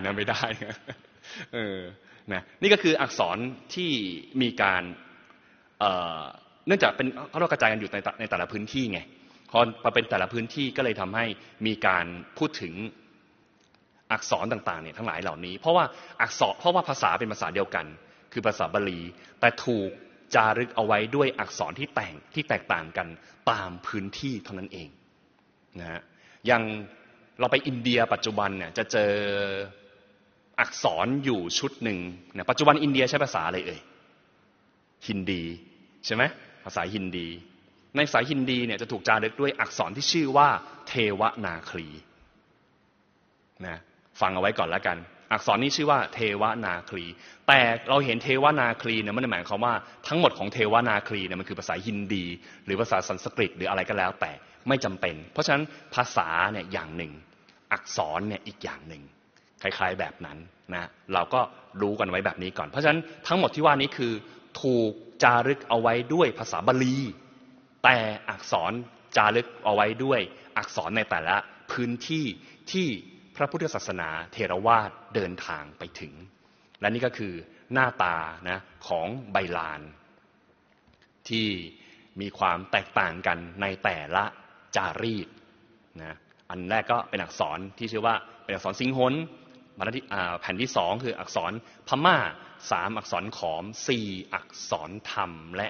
นะไม่ได้นะนี่ก็คืออักษรที่มีการเนื่องจากเป็นเขากระจายกันอยู่ในแต่ละพื้นที่ไงพอมาเป็นแต่ละพื้นที่ก็เลยทำให้มีการพูดถึงอักษรต่างๆเนี่ยทั้งหลายเหล่านี้เพราะว่าภาษาเป็นภาษาเดียวกันคือภาษาบาลีแต่ถูกจารึกเอาไว้ด้วยอักษรที่แตกต่างกันตามพื้นที่เท่านั้นเองนะฮะอย่างเราไปอินเดียปัจจุบันเนี่ยจะเจออักษรอยู่ชุดหนึ่งนะปัจจุบันอินเดียใช้ภาษาอะไรฮินดีใช่ไหมภาษาฮินดีในภาษาฮินดีเนี่ยจะถูกจารึกด้วยอักษรที่ชื่อว่าเทวนาครีนะฟังเอาไว้ก่อนแล้วกันอักษรนี้ชื่อว่าเทวนาครีแต่เราเห็นเทวนาครีเนี่ยไม่ได้หมายความว่าทั้งหมดของเทวนาครีเนี่ยมันคือภาษาฮินดีหรือภาษาสันสกฤตหรืออะไรก็แล้วแต่ไม่จำเป็นเพราะฉะนั้นภาษาเนี่ยอย่างหนึ่งอักษรเนี่ยอีกอย่างหนึ่งคล้ายๆแบบนั้นนะเราก็รู้กันไว้แบบนี้ก่อนเพราะฉะนั้นทั้งหมดที่ว่านี้คือถูกจารึกเอาไว้ด้วยภาษาบาลีแต่อักษรจารึกเอาไว้ด้วยอักษรในแต่ละพื้นที่ที่พระพุทธศาสนาเถรวาทเดินทางไปถึงและนี่ก็คือหน้าตานะของใบลานที่มีความแตกต่างกันในแต่ละจารีตนะอันแรกก็เป็นอักษรที่ชื่อว่าเป็นอักษรสิงหนแผ่นที่สองคืออักษรพม่า3อักษรขอม4อักษรธรรมและ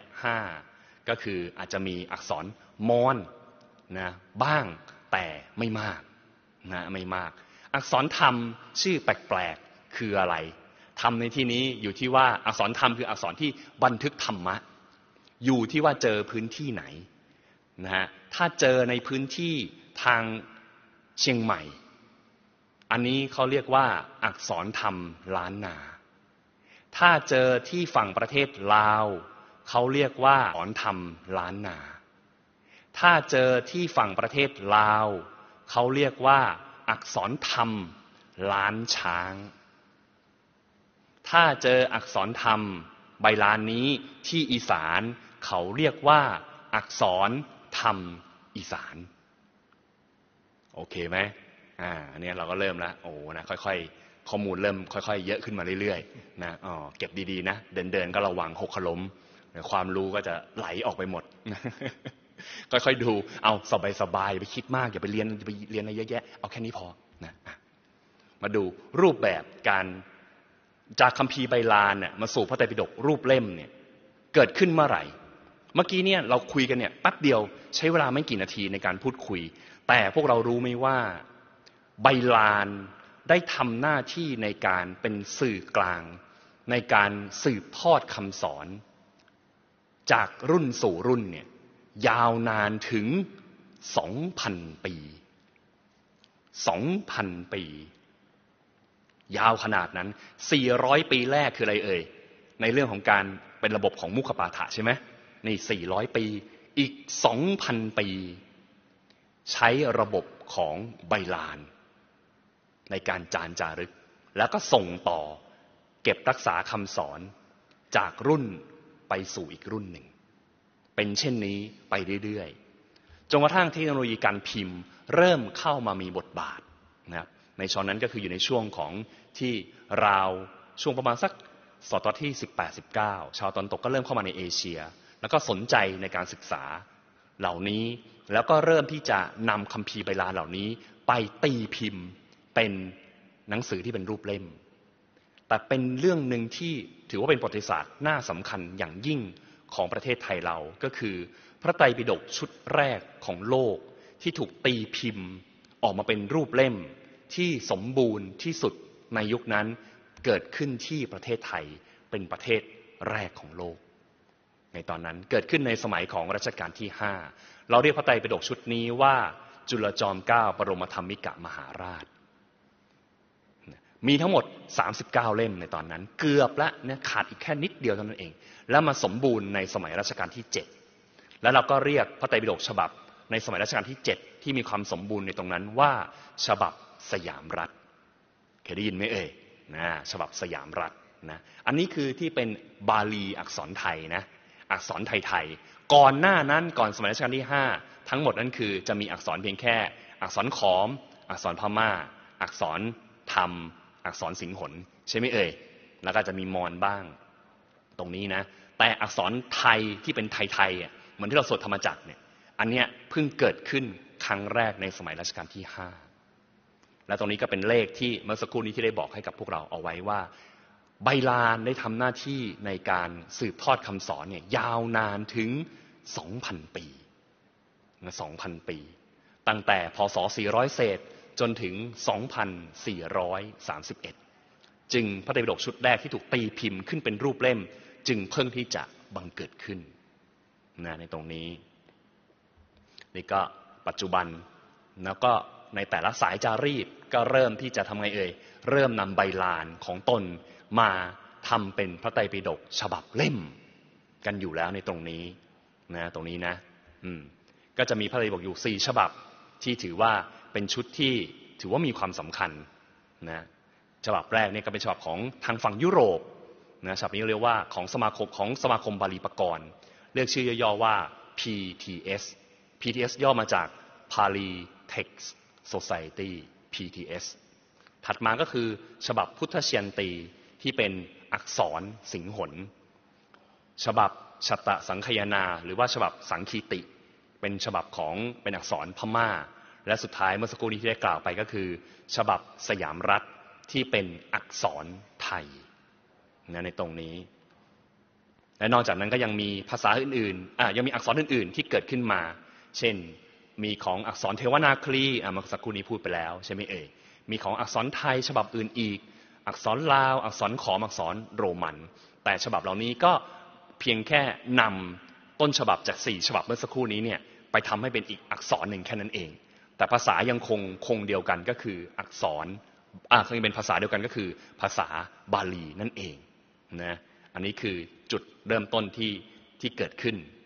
5ก็คืออาจจะมีอักษรมอญนะบ้างแต่ไม่มากนะไม่มากอักษรธรรมชื่อแปลกๆคืออะไรธรรมในที่นี้อยู่ที่ว่าอักษรธรรมคืออักษรที่บันทึกธรรมะอยู่ที่ว่าเจอพื้นที่ไหนนะฮะถ้าเจอในพื้นที่ทางเชียงใหม่อันนี้เขาเรียกว่าอักษรธรรมล้านนาถ้าเจอที่ฝั่งประเทศลาวเขาเรียกว่าอักษรธรรมล้านนาถ้าเจอที่ฝั่งประเทศลาวเขาเรียกว่าอักษรธรรมล้านช้างถ้าเจออักษรธรรมใบลานนี้ที่อีสานเขาเรียกว่าอักษรธรรมอีสานโอเคไหมเนี่ยเราก็เริ่มแล้วโอ้นะค่อยๆข้อมูลเริ่มค่อยๆเยอะขึ้นมาเรื่อยๆนะเก็บดีๆนะเดินๆก็ระวังหกล้มความรู้ก็จะไหลออกไปหมด ค่อยๆดูเอาสบายๆอย่าไปคิดมากอย่าไปเรียนอะไรเยอะแยะเอาแค่นี้พอนะมาดูรูปแบบการจากคัมภีร์ใบลานเนี่ยมาสู่พระไตรปิฎกรูปเล่มเนี่ยเกิดขึ้นเมื่อไหร่เมื่อกี้เนี่ยเราคุยกันเนี่ยแป๊บเดียวใช้เวลาไม่กี่นาทีในการพูดคุยแต่พวกเรารู้ไหมว่าใบลานได้ทำหน้าที่ในการเป็นสื่อกลางในการสืบทอดคำสอนจากรุ่นสู่รุ่นเนี่ยยาวนานถึง 2,000 ปี 2,000 ปียาวขนาดนั้น400 ปีแรกคืออะไรในเรื่องของการเป็นระบบของมุขปาฐะใช่ไหมนี่400 ปีอีก 2,000 ปีใช้ระบบของใบลานในการจารึกแล้วก็ส่งต่อเก็บรักษาคำสอนจากรุ่นไปสู่อีกรุ่นหนึ่งเป็นเช่นนี้ไปเรื่อยๆจนกระทั่งเทคโนโลยีการพิมพ์เริ่มเข้ามามีบทบาทนะครับในช่วงนั้นก็คืออยู่ในช่วงของที่ราวช่วงประมาณสักศตวรรษที่18-19ชาวตะวันตกก็เริ่มเข้ามาในเอเชียแล้วก็สนใจในการศึกษาเหล่านี้แล้วก็เริ่มที่จะนำคัมภีร์ใบลานเหล่านี้ไปตีพิมพ์เป็นหนังสือที่เป็นรูปเล่มแต่เป็นเรื่องหนึ่งที่ถือว่าเป็นประวัติศาสตร์น่าสำคัญอย่างยิ่งของประเทศไทยเราก็คือพระไตรปิฎกชุดแรกของโลกที่ถูกตีพิมพ์ออกมาเป็นรูปเล่มที่สมบูรณ์ที่สุดในยุคนั้นเกิดขึ้นที่ประเทศไทยเป็นประเทศแรกของโลกในตอนนั้นเกิดขึ้นในสมัยของรัชกาลที่5เราเรียกพระไตรปิฎกชุดนี้ว่าจุลจอมเกล้าบรมธรรมิกมหาราชมีทั้งหมด39เล่มในตอนนั้นเกือบละเนี่ยขาดอีกแค่นิดเดียวเท่านั้นเองแล้วมาสมบูรณ์ในสมัยรัชกาลที่7แล้วเราก็เรียกพระไตรปิฎกฉบับในสมัยรัชกาลที่7ที่มีความสมบูรณ์ในตรงนั้นว่าฉบับสยามรัฐเคยได้ยินไหมนะฉบับสยามรัฐนะอันนี้คือที่เป็นบาลีอักษรไทยนะอักษรไทยๆก่อนหน้านั้นก่อนสมัยรัชกาลที่5ทั้งหมดนั้นคือจะมีอักษรเพียงแค่อักษรขอมอักษรพม่าอักษรธรรมอักษรสิงหนใช่ไหมเอ่ยแล้วก็จะมีมอญบ้างตรงนี้นะแต่อักษรไทยที่เป็นไทยๆเหมือนที่เราสวดธรรมจักรเนี่ยอันเนี้ยเพิ่งเกิดขึ้นครั้งแรกในสมัยรัชกาลที่5และตรงนี้ก็เป็นเลขที่เมื่อสักครู่นี้ที่ได้บอกให้กับพวกเราเอาไว้ว่าใบลานได้ทำหน้าที่ในการสืบทอดคำสอนเนี่ยยาวนานถึง 2,000 ปี2,000 ปีตั้งแต่พศ400เศษจนถึง 2,431 จึงพระไตรปิฎกชุดแรกที่ถูกตีพิมพ์ขึ้นเป็นรูปเล่มจึงเพิ่งที่จะบังเกิดขึ้นนะในตรงนี้นี่ก็ปัจจุบันแล้วก็ในแต่ละสายจารีตก็เริ่มที่จะทำไงเอ่ยเริ่มนำใบลานของตนมาทำเป็นพระไตรปิฎกฉบับเล่มกันอยู่แล้วในตรงนี้นะตรงนี้นะก็จะมีพระไตรปิฎกอยู่4ฉบับที่ถือว่าเป็นชุดที่ถือว่ามีความสำคัญนะฉบับแรกนี่ก็เป็นฉบับของทางฝั่งยุโรปนะฉบับนี้เรียกว่าของสมาคมบาลีปกรณ์เรียกชื่อย่อว่า PTS ย่อมาจาก Pali Text Society PTS ถัดมาก็คือฉบับพุทธเชียนตีที่เป็นอักษรสิงหนฉบับชัตตสังคยนาหรือว่าฉบับสังคีติเป็นฉบับของเป็นอักษรพม่าและสุดท้ายเมื่อสักครู่นี้ที่ได้กล่าวไปก็คือฉบับสยามรัฐที่เป็นอักษรไทยนะในตรงนี้และนอกจากนั้นก็ยังมีภาษาอื่นๆยังมีอักษรอื่นๆที่เกิดขึ้นมาเช่นมีของอักษรเทวนาคลีเมื่อสักครู่นี้พูดไปแล้วใช่ไหมเอ่ยมีของอักษรไทยฉบับอื่นอีกอักษรลาวอักษรขอมอักษรโรมันแต่ฉบับเหล่านี้ก็เพียงแค่นำต้นฉบับจาก4ฉบับเมื่อสักครู่นี้เนี่ยไปทำให้เป็นอีกอักษรหนึ่งแค่นั้นเองแต่ภาษายังคงเดียวกันก็คืออักษรยังเป็นภาษาเดียวกันก็คือภาษาบาลีนั่นเองนะอันนี้คือจุดเริ่มต้นที่เกิดขึ้น